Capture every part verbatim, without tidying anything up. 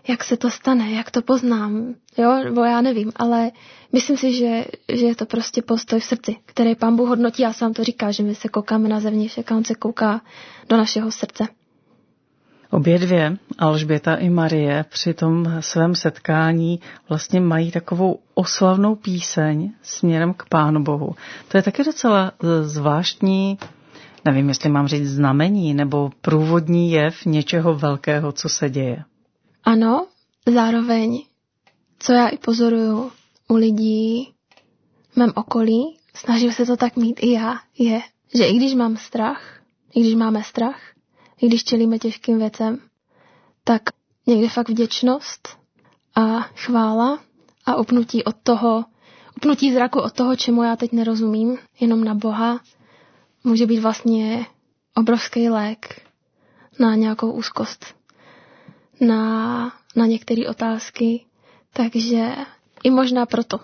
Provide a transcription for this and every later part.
jak se to stane, jak to poznám, jo, nebo já nevím, ale myslím si, že, že je to prostě postoj v srdci, který Pán Bůh hodnotí a sám to říká, že my se koukáme na zevnějšek a on se kouká do našeho srdce. Obě dvě, Alžběta i Marie, při tom svém setkání vlastně mají takovou oslavnou píseň směrem k Pánu Bohu. To je taky docela zvláštní, nevím, jestli mám říct znamení, nebo průvodní jev něčeho velkého, co se děje. Ano, zároveň, co já i pozoruju u lidí v mém okolí, snažím se to tak mít i já, je, že i když mám strach, i když máme strach, i když čelíme těžkým věcem, tak někdy fakt vděčnost a chvála a upnutí od toho, upnutí zraku od toho, čemu já teď nerozumím, jenom na Boha, může být vlastně obrovský lék na nějakou úzkost, na, na některé otázky, takže i možná proto.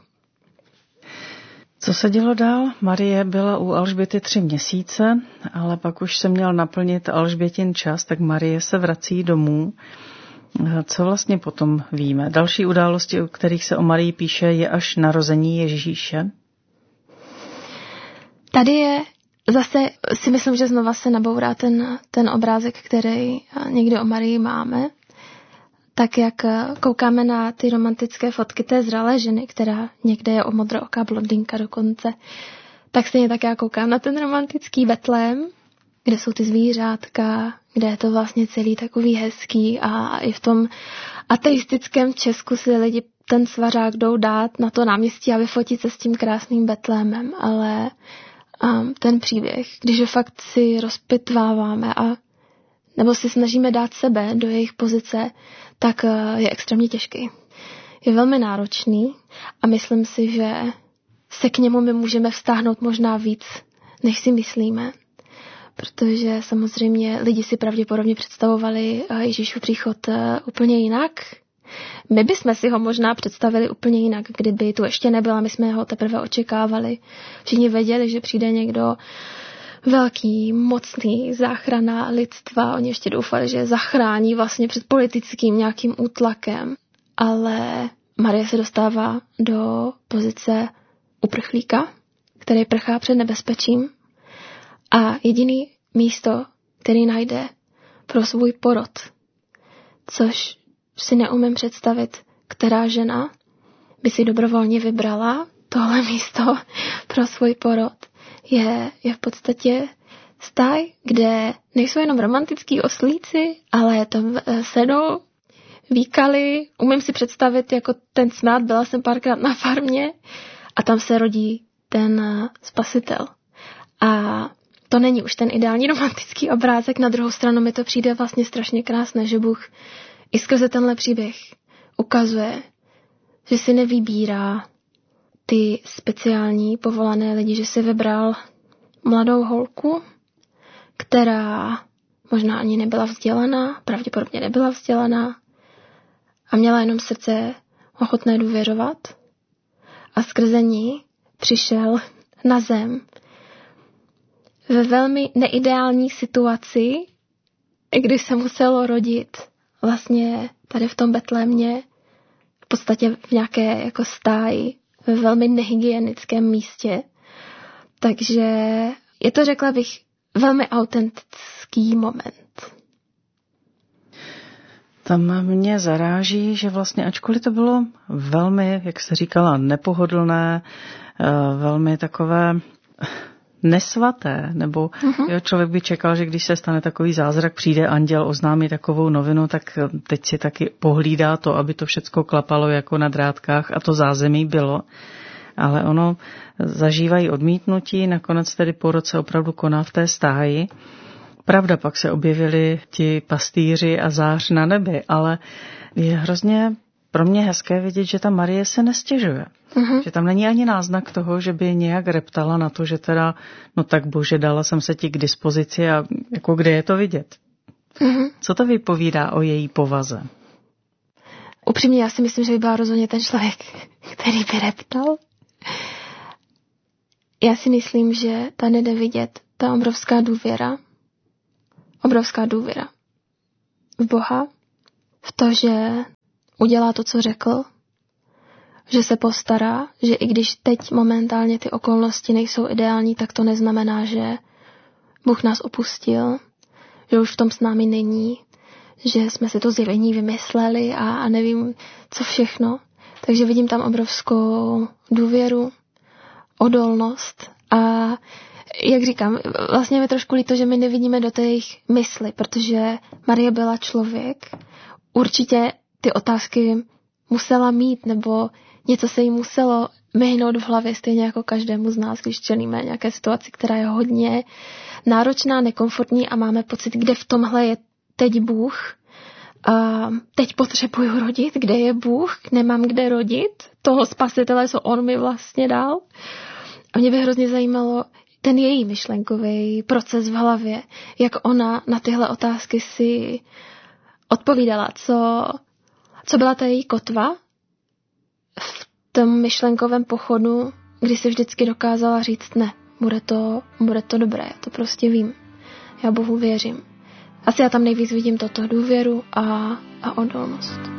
Co se dělo dál? Marie byla u Alžběty tři měsíce, ale pak už se měl naplnit Alžbětin čas, tak Marie se vrací domů. Co vlastně potom víme? Další události, o kterých se o Marii píše, je až narození Ježíše. Tady je zase, si myslím, že znova se nabourá ten, ten obrázek, který někdy o Marii máme. Tak jak koukáme na ty romantické fotky té zralé ženy, která někde je o modrooká blondýnka dokonce, tak stejně tak já koukám na ten romantický Betlém, kde jsou ty zvířátka, kde je to vlastně celý takový hezký a i v tom ateistickém Česku si lidi ten svařák jdou dát na to náměstí a vyfotit se s tím krásným Betlémem, ale um, ten příběh, když ho fakt si rozpitváváme a nebo si snažíme dát sebe do jejich pozice, tak je extrémně těžký. Je velmi náročný a myslím si, že se k němu my můžeme vztáhnout možná víc, než si myslíme. Protože samozřejmě lidi si pravděpodobně představovali Ježíšův příchod úplně jinak. My bychom si ho možná představili úplně jinak, kdyby tu ještě nebyla, my jsme ho teprve očekávali. Všichni věděli, že přijde někdo velký, mocný záchrana lidstva. Oni ještě doufali, že zachrání vlastně před politickým nějakým útlakem. Ale Marie se dostává do pozice uprchlíka, který prchá před nebezpečím. A jediný místo, který najde pro svůj porod, což si neumím představit, která žena by si dobrovolně vybrala tohle místo pro svůj porod, je, je v podstatě stáj, kde nejsou jenom romantický oslíci, ale tam sedou, výkali. Umím si představit jako ten smrad, byla jsem párkrát na farmě a tam se rodí ten spasitel. A to není už ten ideální romantický obrázek, na druhou stranu mi to přijde vlastně strašně krásné, že Bůh i skrze tenhle příběh ukazuje, že si nevybírá ty speciální povolané lidi, že si vybral mladou holku, která možná ani nebyla vzdělaná, pravděpodobně nebyla vzdělaná a měla jenom srdce ochotné důvěřovat a skrze ní přišel na zem ve velmi neideální situaci, kdy se muselo rodit vlastně tady v tom Betlémě, v podstatě v nějaké jako stáji, ve velmi nehygienickém místě. Takže je to, řekla bych, velmi autentický moment. Tam mě zaráží, že vlastně ačkoliv to bylo velmi, jak se říkala, nepohodlné, velmi takové nesvaté, nebo uh-huh. jo, člověk by čekal, že když se stane takový zázrak, přijde anděl, oznámí takovou novinu, tak teď si taky pohlídá to, aby to všecko klapalo jako na drátkách a to zázemí bylo. Ale ono zažívají odmítnutí, nakonec tedy po roce opravdu koná v té stáji. Pravda, pak se objevili ti pastýři a zář na nebi, ale je hrozně pro mě hezké vidět, že ta Marie se nestěžuje. Uh-huh. Že tam není ani náznak toho, že by nějak reptala na to, že teda, no tak bože, dala jsem se ti k dispozici a jako kde je to vidět. Uh-huh. Co to vypovídá o její povaze? Upřímně, já si myslím, že by byla rozhodně ten člověk, který by reptal. Já si myslím, že tady jde vidět ta obrovská důvěra, obrovská důvěra v Boha, v to, že udělá to, co řekl, že se postará, že i když teď momentálně ty okolnosti nejsou ideální, tak to neznamená, že Bůh nás opustil, že už v tom s námi není, že jsme si to zjevení vymysleli a, a nevím, co všechno. Takže vidím tam obrovskou důvěru, odolnost a jak říkám, vlastně mi trošku líto, že my nevidíme do té jejich mysli, protože Marie byla člověk, určitě ty otázky musela mít, nebo něco se jí muselo myhnout v hlavě, stejně jako každému z nás, když čelíme nějaké situaci, která je hodně náročná, nekomfortní a máme pocit, kde v tomhle je teď Bůh. A teď potřebuju rodit, kde je Bůh, nemám kde rodit, toho spasitele, co on mi vlastně dal. A mě by hrozně zajímalo ten její myšlenkový proces v hlavě, jak ona na tyhle otázky si odpovídala, co, co byla ta její kotva v tom myšlenkovém pochodu, kdy si vždycky dokázala říct ne, bude to, bude to dobré, já to prostě vím, já Bohu věřím. Asi já tam nejvíc vidím toto důvěru a, a odolnost.